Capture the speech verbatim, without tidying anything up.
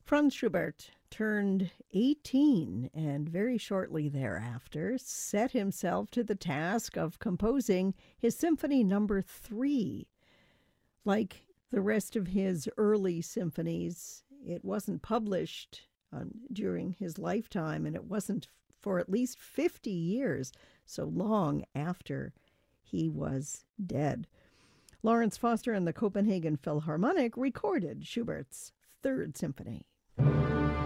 Franz Schubert turned eighteen and very shortly thereafter set himself to the task of composing his Symphony Number three. Like the rest of his early symphonies, it wasn't published um, during his lifetime, and it wasn't for at least fifty years, so long after he was dead. Lawrence Foster and the Copenhagen Philharmonic recorded Schubert's Third Symphony.